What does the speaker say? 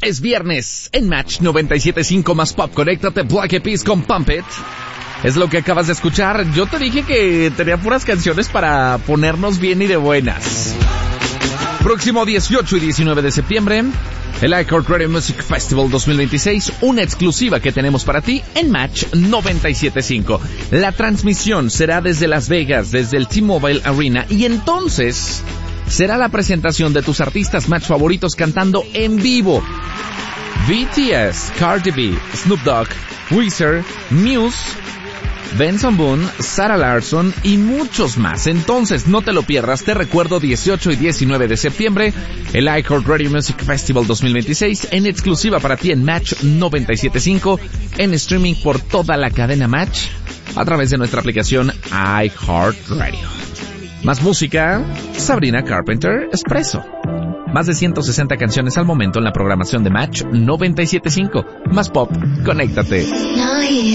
Es viernes en Match 97.5 más Pop. Conéctate, Black Eyed Peas con Pump It. Es lo que acabas de escuchar. Yo te dije que tenía puras canciones para ponernos bien y de buenas. Próximo 18 y 19 de septiembre, el iHeartRadio Music Festival 2026, una exclusiva que tenemos para ti en Match 97.5. La transmisión será desde Las Vegas, desde el T-Mobile Arena, y entonces será la presentación de tus artistas Match favoritos cantando en vivo. BTS, Cardi B, Snoop Dogg, Weezer, Muse, Benson Boone, Sarah Larsson y muchos más. Entonces no te lo pierdas. Te recuerdo, 18 y 19 de septiembre, el iHeartRadio Music Festival 2026 en exclusiva para ti en Match 97.5, en streaming por toda la cadena Match a través de nuestra aplicación iHeartRadio. Más música, Sabrina Carpenter Espresso. Más de 160 canciones al momento en la programación de Match 97.5. Más pop, conéctate.